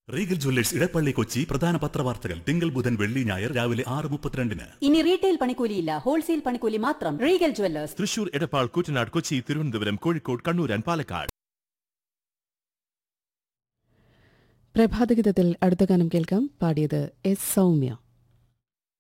Regal Jewellers Edappally Kochi പ്രധാന പത്രവാർത്തകൾ തിങ്കൾ ബുധൻ വെള്ളി ഞായർ രാവിലെ 6:32. ഇനി റീറ്റെയിൽ പണിക്കൂലിയില്ല, ഹോൾസെയിൽ പണിക്കൂലി മാത്രം. Regal Jewellers, Thrissur, Edappal, Koottanad, Kochi, Thiruvananthapuram, Kozhikode, Kannur and Palakkad. പ്രഭാതഗീതത്തിൽ അടുത്ത ഗാനം കേൾക്കാം. പാടിയത് എസ് സൗമ്യ.